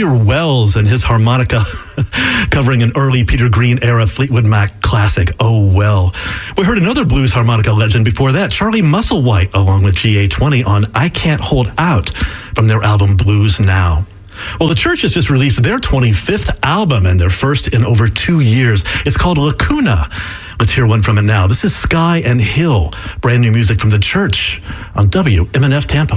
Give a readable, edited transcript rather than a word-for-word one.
Peter Wells and his harmonica covering an early Peter Green era Fleetwood Mac classic, Oh Well. We heard another blues harmonica legend before that, Charlie Musselwhite, along with GA20 on I Can't Hold Out from their album Blues Now. Well, the Church has just released their 25th album and their first in over 2 years. It's called Lacuna. Let's hear one from it now. This is Sky and Hill, brand new music from the Church on WMNF Tampa.